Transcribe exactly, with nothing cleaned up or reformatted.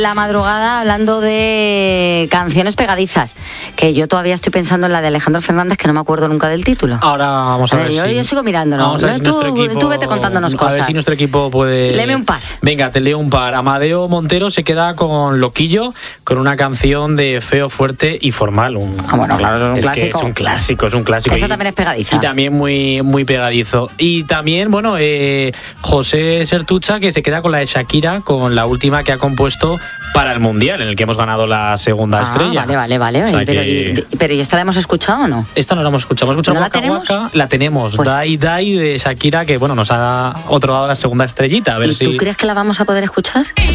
La madrugada hablando de canciones pegadizas, que yo todavía estoy pensando en la de Alejandro Fernández, que no me acuerdo nunca del título. Ahora vamos a, a ver, ver yo, si... yo sigo mirándonos. Si tú, equipo... tú vete contándonos cosas. A ver si nuestro equipo puede... Léeme un par. Venga, te leo un par. Amadeo Montero se queda con Loquillo, con una canción de Feo, Fuerte y Formal. Un... Ah, bueno, claro, es un es clásico. Que es un clásico, es un clásico. Esa y, también es pegadiza. Y también muy, muy pegadizo. Y también, bueno, eh, José Sertucha, que se queda con la de Shakira, con la última que ha compuesto para el Mundial, en el que hemos ganado la segunda ah, estrella. Vale, vale, vale. O sea pero, que... y, pero ¿y esta la hemos escuchado o no? Esta no la hemos escuchado. Hemos escuchado ¿No Waka la tenemos? Waka, la tenemos. Pues... Dai Dai de Shakira, que bueno, nos ha otorgado la segunda estrellita. A ver ¿Y si... tú crees que la vamos a poder escuchar?